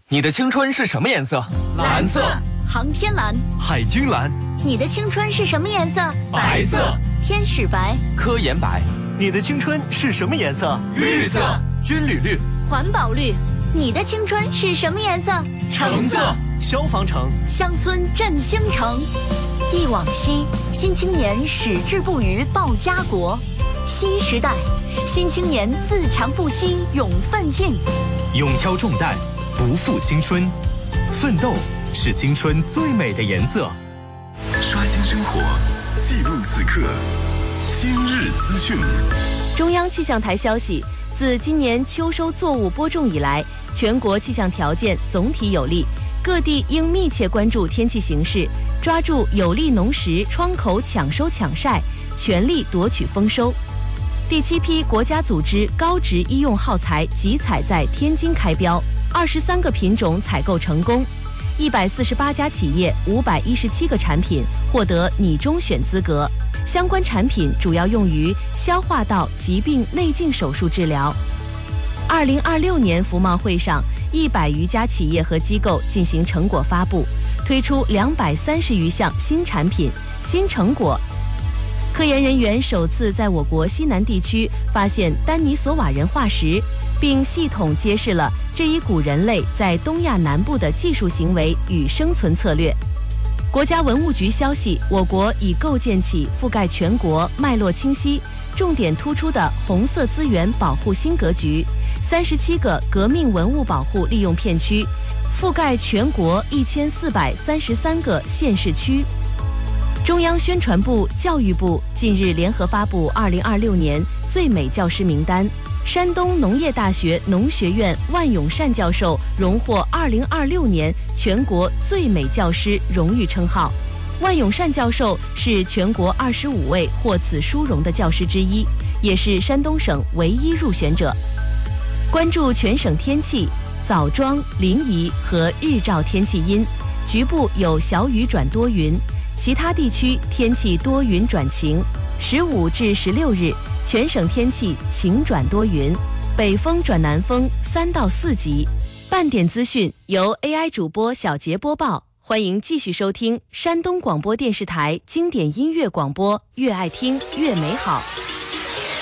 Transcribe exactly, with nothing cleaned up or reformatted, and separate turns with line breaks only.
你的青春是什么颜色？
蓝色。
航天蓝。
海军蓝。
你的青春是什么颜色？
白色。
天使白。
科研白。
你的青春是什么颜色？
绿色。
军旅绿。
环保绿。你的青春是什么颜色？
橙色。
消防橙。
乡村振兴城。忆往昔，新青年矢志不渝报家国。新时代，新青年自强不息勇奋进。
勇挑重担，不负青春，奋斗是青春最美的颜色。
刷新生活，记录此刻，今日资讯。
中央气象台消息，自今年秋收作物播种以来，全国气象条件总体有利，各地应密切关注天气形势，抓住有利农时窗口抢收抢晒，全力夺取丰收。第七批国家组织高值医用耗材集采在天津开标，二十三个品种采购成功，一百四十八家企业，五百一十七个产品获得拟中选资格。相关产品主要用于消化道疾病内镜手术治疗。二零二六年服贸会上，一百余家企业和机构进行成果发布，推出两百三十余项新产品、新成果。科研人员首次在我国西南地区发现丹尼索瓦人化石，并系统揭示了这一古人类在东亚南部的技术行为与生存策略。国家文物局消息，我国已构建起覆盖全国、脉络清晰、重点突出的红色资源保护新格局，三十七个革命文物保护利用片区，覆盖全国一千四百三十三个县市区。中央宣传部、教育部近日联合发布二零二六年最美教师名单，山东农业大学农学院万永善教授荣获二零二六年全国最美教师荣誉称号。万永善教授是全国二十五位获此殊荣的教师之一，也是山东省唯一入选者。关注全省天气，枣庄、临沂和日照天气阴，局部有小雨转多云，其他地区天气多云转晴。十五至十六日，全省天气晴转多云，北风转南风三到四级。半点资讯由 A I 主播小杰播报，欢迎继续收听山东广播电视台经典音乐广播，越爱听越美好。